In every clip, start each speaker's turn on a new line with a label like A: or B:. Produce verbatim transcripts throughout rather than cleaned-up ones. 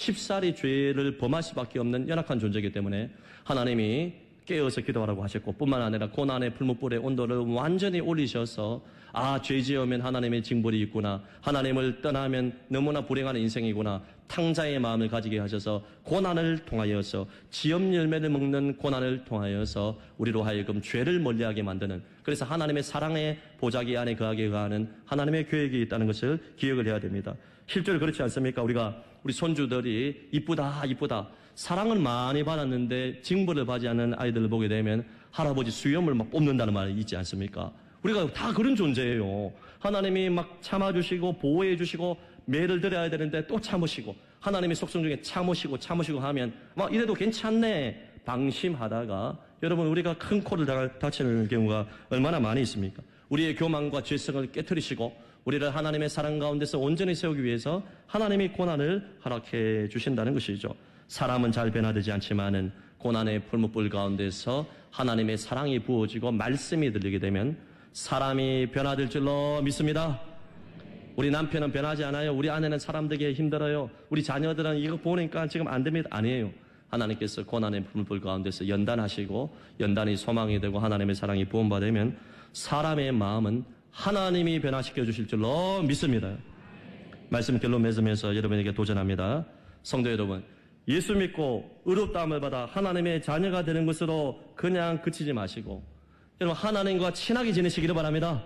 A: 쉽사리 죄를 범할 수밖에 없는 연약한 존재이기 때문에 하나님이 깨어서 기도하라고 하셨고, 뿐만 아니라 고난의 풀무불의 온도를 완전히 올리셔서 아, 죄 지으면 하나님의 징벌이 있구나, 하나님을 떠나면 너무나 불행한 인생이구나, 탕자의 마음을 가지게 하셔서 고난을 통하여서, 지엄 열매를 먹는 고난을 통하여서 우리로 하여금 죄를 멀리하게 만드는, 그래서 하나님의 사랑의 보자기 안에 거하게 하는 하나님의 계획이 있다는 것을 기억을 해야 됩니다. 실제로 그렇지 않습니까? 우리가 우리 손주들이 이쁘다 이쁘다 사랑을 많이 받았는데 징벌을 받지 않는 아이들을 보게 되면 할아버지 수염을 막 뽑는다는 말이 있지 않습니까? 우리가 다 그런 존재예요. 하나님이 막 참아주시고 보호해주시고 매를 드려야 되는데 또 참으시고, 하나님의 속성 중에 참으시고 참으시고 하면 막 이래도 괜찮네 방심하다가 여러분 우리가 큰 코를 다치는 경우가 얼마나 많이 있습니까? 우리의 교만과 죄성을 깨트리시고 우리를 하나님의 사랑 가운데서 온전히 세우기 위해서 하나님이 고난을 허락해 주신다는 것이죠. 사람은 잘 변화되지 않지만은 고난의 풀무불 가운데서 하나님의 사랑이 부어지고 말씀이 들리게 되면 사람이 변화될 줄로 믿습니다. 우리 남편은 변하지 않아요. 우리 아내는 사람 되기 힘들어요. 우리 자녀들은 이거 보니까 지금 안 됩니다. 아니에요. 하나님께서 고난의 풀무불 가운데서 연단하시고 연단이 소망이 되고 하나님의 사랑이 부음받으면 사람의 마음은 하나님이 변화시켜 주실 줄로 믿습니다. 말씀 결론 맺으면서 여러분에게 도전합니다. 성도 여러분, 예수 믿고 의롭다함을 받아 하나님의 자녀가 되는 것으로 그냥 그치지 마시고 여러분 하나님과 친하게 지내시기를 바랍니다.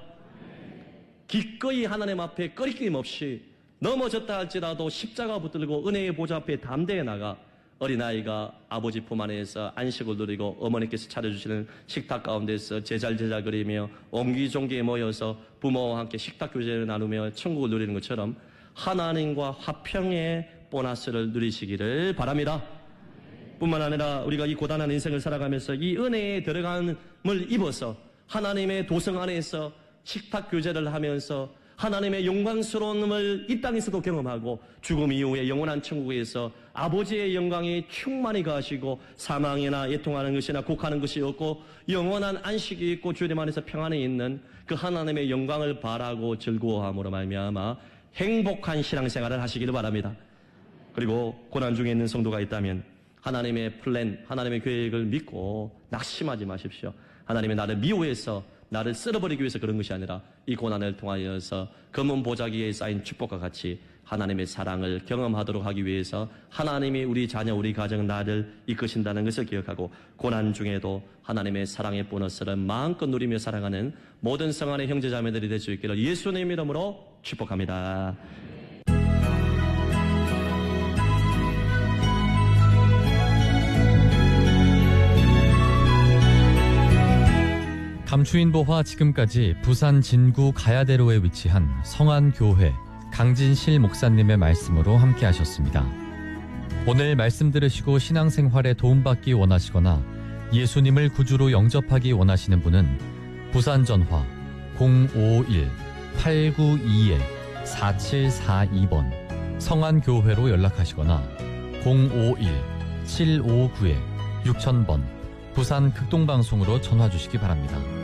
A: 기꺼이 하나님 앞에 꺼리낌 없이 넘어졌다 할지라도 십자가 붙들고 은혜의 보좌 앞에 담대히 나가 어린아이가 아버지 품 안에서 안식을 누리고 어머니께서 차려주시는 식탁 가운데서 제잘제잘거리며 옹기종기에 모여서 부모와 함께 식탁 교제를 나누며 천국을 누리는 것처럼 하나님과 화평의 보너스를 누리시기를 바랍니다. 뿐만 아니라 우리가 이 고단한 인생을 살아가면서 이 은혜에 들어감을 입어서 하나님의 도성 안에서 식탁 교제를 하면서 하나님의 영광스러움을 이 땅에서도 경험하고 죽음 이후에 영원한 천국에서 아버지의 영광이 충만히 가시고 사망이나 애통하는 것이나 곡하는 것이 없고 영원한 안식이 있고 주님 안에서 평안이 있는 그 하나님의 영광을 바라고 즐거워함으로 말미암아 행복한 신앙생활을 하시기를 바랍니다. 그리고 고난 중에 있는 성도가 있다면 하나님의 플랜, 하나님의 계획을 믿고 낙심하지 마십시오. 하나님의 나를 미워해서 나를 쓸어버리기 위해서 그런 것이 아니라 이 고난을 통하여서 검은 보자기에 쌓인 축복과 같이 하나님의 사랑을 경험하도록 하기 위해서 하나님이 우리 자녀, 우리 가정, 나를 이끄신다는 것을 기억하고 고난 중에도 하나님의 사랑의 보너스를 마음껏 누리며 살아가는 모든 성안의 형제자매들이 될 수 있기를 예수님 이름으로 축복합니다.
B: 감추인보화 지금까지 부산 진구 가야대로에 위치한 성안교회 강진실 목사님의 말씀으로 함께 하셨습니다. 오늘 말씀 들으시고 신앙생활에 도움받기 원하시거나 예수님을 구주로 영접하기 원하시는 분은 부산전화 공오일 팔구이 사칠사이 번 성안교회로 연락하시거나 공오일 칠오구 육천 번 부산 극동방송으로 전화 주시기 바랍니다.